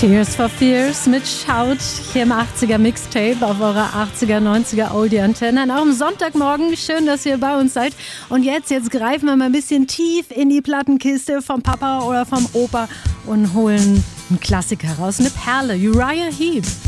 Tears for Fears mit Shout hier im 80er Mixtape auf eurer 80er, 90er Oldie Antenne. An eurem Sonntagmorgen, schön, dass ihr bei uns seid. Und jetzt greifen wir mal ein bisschen tief in die Plattenkiste vom Papa oder vom Opa und holen einen Klassiker raus, eine Perle, Uriah Heep.